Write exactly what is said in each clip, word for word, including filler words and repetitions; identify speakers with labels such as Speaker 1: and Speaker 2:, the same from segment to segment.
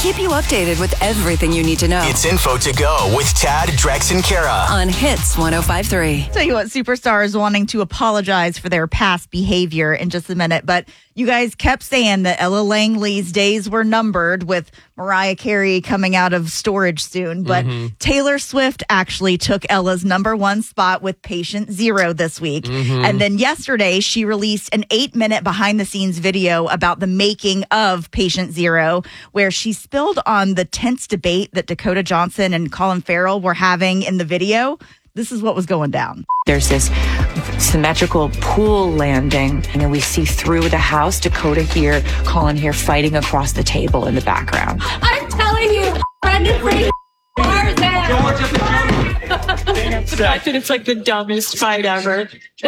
Speaker 1: keep you updated with everything you need to know.
Speaker 2: It's Info to Go with Tad, Drex, and Kara
Speaker 1: on Hits one oh five point three.
Speaker 3: Tell you what, superstars wanting to apologize for their past behavior in just a minute, but you guys kept saying that Ella Langley's days were numbered with Mariah Carey coming out of storage soon. But mm-hmm. Taylor Swift actually took Ella's number one spot with Patient Zero this week. Mm-hmm. And then yesterday, she released an eight-minute behind-the-scenes video about the making of Patient Zero, where she spilled on the tense debate that Dakota Johnson and Colin Farrell were having in the video. This is what was going down.
Speaker 4: There's this symmetrical pool landing, and then we see through the house, Dakota here, Colin here, fighting across the table in the background.
Speaker 5: I'm telling you, Brendan Fraser Tarzan. The fact that it's like the dumbest fight ever.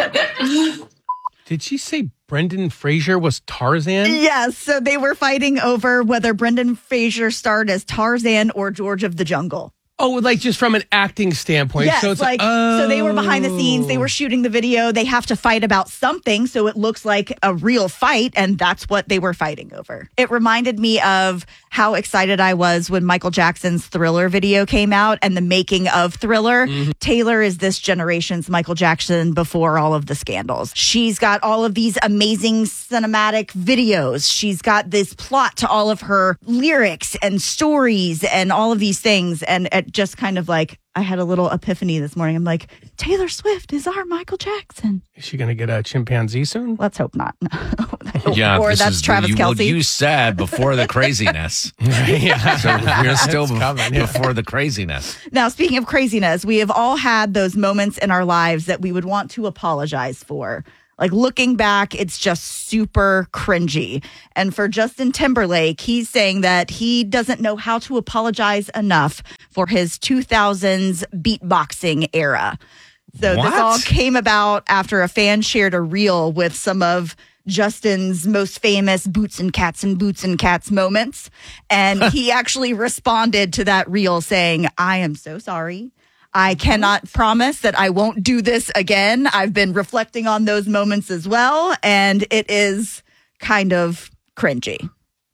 Speaker 6: Did she say Brendan Fraser was Tarzan?
Speaker 3: Yes. So they were fighting over whether Brendan Fraser starred as Tarzan or George of the Jungle.
Speaker 6: Oh, like just from an acting standpoint.
Speaker 3: Yes,
Speaker 6: so it's
Speaker 3: like,
Speaker 6: oh.
Speaker 3: so they were behind the scenes. They were shooting the video. They have to fight about something, so it looks like a real fight, and that's what they were fighting over. It reminded me of how excited I was when Michael Jackson's Thriller video came out and the making of Thriller. Mm-hmm. Taylor is this generation's Michael Jackson before all of the scandals. She's got all of these amazing cinematic videos. She's got this plot to all of her lyrics and stories and all of these things, and it just kind of like, I had a little epiphany this morning. I'm like, Taylor Swift is our Michael Jackson.
Speaker 6: Is she going to get a chimpanzee soon?
Speaker 3: Let's hope not.
Speaker 7: Yeah,
Speaker 3: or that's Travis
Speaker 7: the, you,
Speaker 3: Kelce.
Speaker 7: Well, you said before the craziness.
Speaker 6: Yeah.
Speaker 7: So we're still be-
Speaker 6: coming, yeah.
Speaker 7: before the craziness.
Speaker 3: Now, speaking of craziness, we have all had those moments in our lives that we would want to apologize for. Like, looking back, it's just super cringy. And for Justin Timberlake, he's saying that he doesn't know how to apologize enough for his two thousands beatboxing era. So
Speaker 7: What?
Speaker 3: this all came about after a fan shared a reel with some of Justin's most famous boots and cats and boots and cats moments. And he actually responded to that reel saying, I am so sorry. I cannot promise that I won't do this again. I've been reflecting on those moments as well, and it is kind of cringy.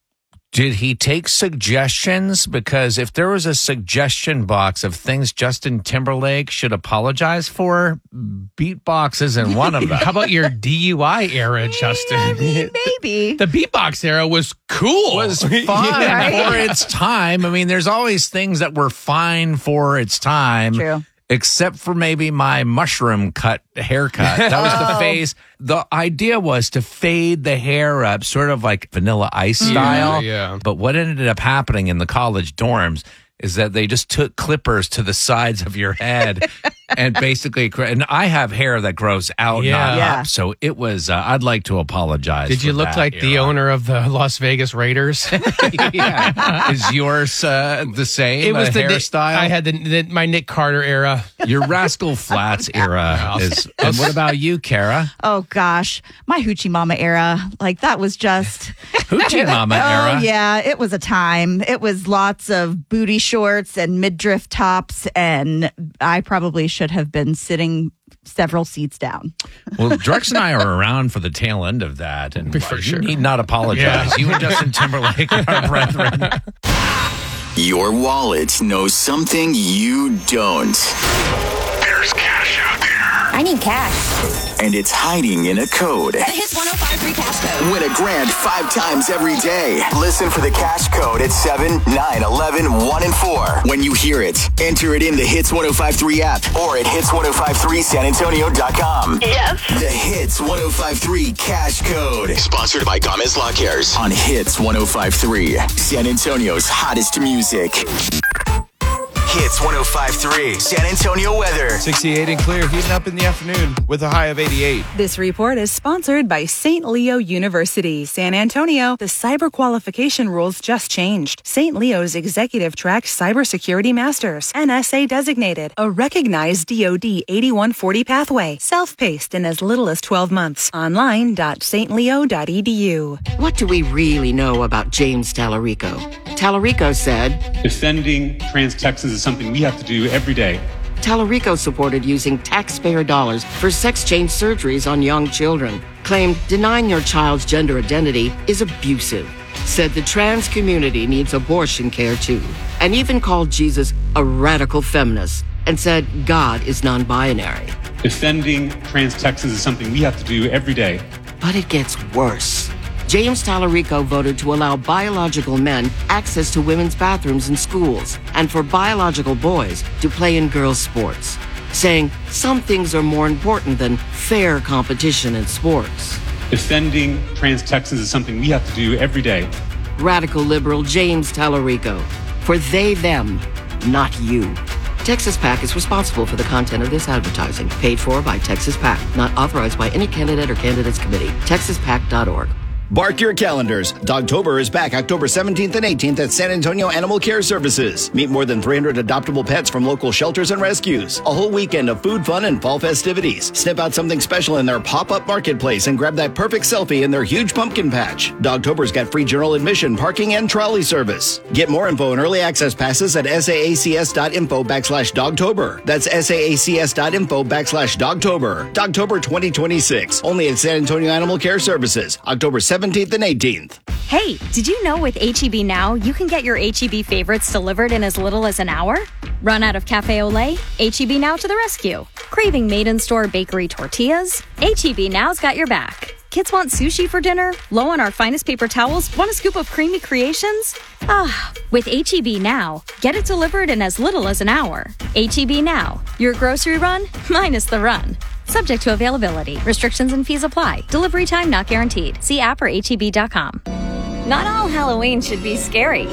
Speaker 7: Did he take suggestions? Because if there was a suggestion box of things Justin Timberlake should apologize for, beatbox isn't one of them.
Speaker 6: How about your D U I era, Justin?
Speaker 3: I mean, maybe.
Speaker 6: The beatbox era was cool.
Speaker 7: It was fine
Speaker 3: Right?
Speaker 7: for its time. I mean, there's always things that were fine for its time.
Speaker 3: True.
Speaker 7: Except for maybe my mushroom cut haircut. That was the
Speaker 3: Oh.
Speaker 7: phase. The idea was to fade the hair up, sort of like Vanilla Ice style.
Speaker 6: Yeah, yeah.
Speaker 7: But what ended up happening in the college dorms is that they just took clippers to the sides of your head and basically, and I have hair that grows out,
Speaker 6: Yeah.
Speaker 7: not
Speaker 3: Yeah.
Speaker 7: up. So it was, uh, I'd like to apologize.
Speaker 6: Did you
Speaker 7: for
Speaker 6: look
Speaker 7: that
Speaker 6: like the
Speaker 7: era.
Speaker 6: owner of the Las Vegas Raiders?
Speaker 7: Yeah. Is yours uh, the same?
Speaker 6: It was
Speaker 7: uh,
Speaker 6: the
Speaker 7: hairstyle?
Speaker 6: I had the, the my Nick Carter era.
Speaker 7: Your Rascal Flats era is. And what about you, Kara?
Speaker 3: Oh, gosh. My Hoochie Mama era. Like, that was just...
Speaker 7: Hoochie Mama era.
Speaker 3: Oh, yeah. It was a time. It was lots of booty shorts and midriff tops, and I probably should have been sitting several seats down.
Speaker 7: Well, Drex and I are around for the tail end of that, and
Speaker 6: For
Speaker 7: you
Speaker 6: sure.
Speaker 7: need not apologize.
Speaker 6: Yeah.
Speaker 7: You and Justin Timberlake are brethren.
Speaker 2: Your wallet knows something you don't. There's cash out there.
Speaker 5: I need cash.
Speaker 2: And it's hiding in a code.
Speaker 5: The Hits one oh five point three cash code.
Speaker 2: Win a grand five times every day. Listen for the cash code at seven, nine, eleven, one, and four. When you hear it, enter it in the Hits one oh five point three app or at hits ten fifty-three san antonio dot com.
Speaker 5: Yes.
Speaker 2: The Hits one oh five point three cash code. Sponsored by Gomez Lawn Cares on Hits one oh five point three. San Antonio's hottest music. Hits one oh five point three. San Antonio weather.
Speaker 8: sixty-eight and clear, heating up in the afternoon with a high of eighty-eight.
Speaker 9: This report is sponsored by Saint Leo University, San Antonio. The cyber qualification rules just changed. Saint Leo's executive track cybersecurity masters, N S A designated, a recognized D O D eighty-one forty pathway, self-paced in as little as twelve months. Online dot st leo dot e d u.
Speaker 10: What do we really know about James Tallarico? Tallarico said,
Speaker 11: defending trans Texans is something we have to do every day.
Speaker 10: Tallarico supported using taxpayer dollars for sex change surgeries on young children. Claimed denying your child's gender identity is abusive. said the trans community needs abortion care too, and even called Jesus a radical feminist and said God is non-binary.
Speaker 11: Defending trans Texans is something we have to do every day.
Speaker 10: But it gets worse. James Tallarico voted to allow biological men access to women's bathrooms in schools and for biological boys to play in girls' sports, saying some things are more important than fair competition in sports.
Speaker 11: Defending trans Texans is something we have to do every day.
Speaker 10: Radical liberal James Tallarico. For they, them, not you. Texas PAC is responsible for the content of this advertising, paid for by Texas PAC, not authorized by any candidate or candidates committee. texas pac dot org.
Speaker 2: Bark your calendars. Dogtober is back October seventeenth and eighteenth at San Antonio Animal Care Services. Meet more than three hundred adoptable pets from local shelters and rescues. A whole weekend of food, fun, and fall festivities. Snip out something special in their pop-up marketplace and grab that perfect selfie in their huge pumpkin patch. Dogtober's got free general admission, parking, and trolley service. Get more info and early access passes at saacs.info backslash Dogtober. That's saacs.info backslash Dogtober. Dogtober twenty twenty-six. Only at San Antonio Animal Care Services. October seventeenth and eighteenth.
Speaker 12: Hey, did you know with H E B Now, you can get your H E B favorites delivered in as little as an hour? Run out of Cafe Olay? H E B Now to the rescue. Craving made-in-store bakery tortillas? H E B Now's got your back. Kids want sushi for dinner? Low on our finest paper towels? Want a scoop of creamy creations? Ah, with H E B Now, get it delivered in as little as an hour. H E B Now, your grocery run minus the run. Subject to availability. Restrictions and fees apply. Delivery time not guaranteed. See app or H E B dot com. Not all Halloween should be scary.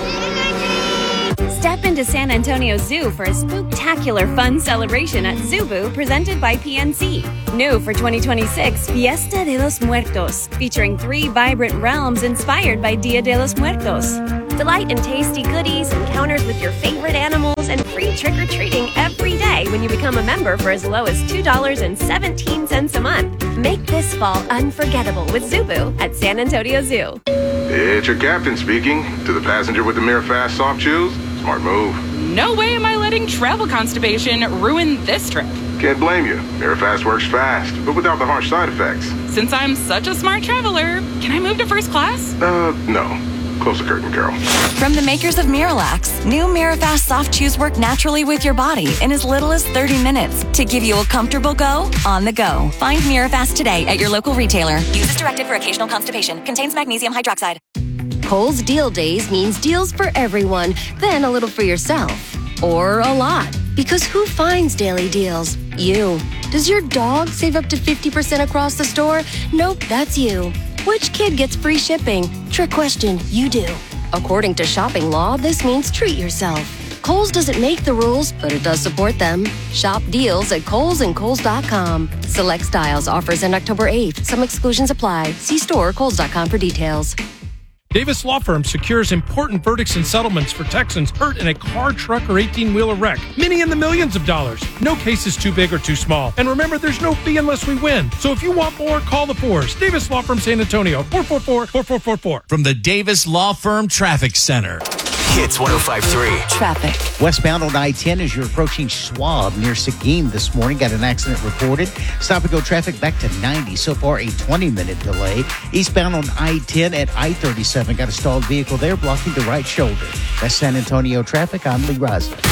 Speaker 12: Step into San Antonio Zoo for a spooktacular fun celebration at Zubu presented by P N C. New for twenty twenty-six, Fiesta de los Muertos, featuring three vibrant realms inspired by Dia de los Muertos. Delight in tasty goodies, encounters with your favorite animals, and free trick-or-treating every day when you become a member for as low as two dollars and seventeen cents a month. Make this fall unforgettable with Zubu at San Antonio Zoo.
Speaker 13: It's your captain speaking. To the passenger with the Mirafast soft chews, smart move.
Speaker 14: No way am I letting travel constipation ruin this trip.
Speaker 13: Can't blame you. Mirafast works fast, but without the harsh side effects.
Speaker 14: Since I'm such a smart traveler, can I move to first class?
Speaker 13: Uh, no. Close the curtain, Carol.
Speaker 1: From the makers of Miralax, new Mirafast soft chews work naturally with your body in as little as thirty minutes to give you a comfortable go on the go. Find Mirafast today at your local retailer. Use as directed for occasional constipation. Contains magnesium hydroxide.
Speaker 15: Kohl's Deal Days means deals for everyone, then a little for yourself. Or a lot. Because who finds daily deals? You. Does your dog save up to fifty percent across the store? Nope, that's you. Which kid gets free shipping? Trick question, you do. According to shopping law, this means treat yourself. Kohl's doesn't make the rules, but it does support them. Shop deals at Kohl's and Kohl's dot com. Select styles offers end October eighth. Some exclusions apply. See store or Kohl's dot com for details.
Speaker 16: Davis Law Firm secures important verdicts and settlements for Texans hurt in a car, truck, or eighteen-wheeler wreck. Many in the millions of dollars. No case is too big or too small. And remember, there's no fee unless we win. So if you want more, call the Fours. Davis Law Firm San Antonio, four four four, four four four four.
Speaker 17: From the Davis Law Firm Traffic Center.
Speaker 2: Hits one oh five point three.
Speaker 1: Traffic.
Speaker 18: Westbound on I ten as you're approaching Schwab near Seguin this morning. Got an accident reported. Stop and go traffic back to ninety. So far, a twenty-minute delay. Eastbound on I ten at I thirty-seven. Got a stalled vehicle there blocking the right shoulder. That's San Antonio traffic. I'm Lee Rosler.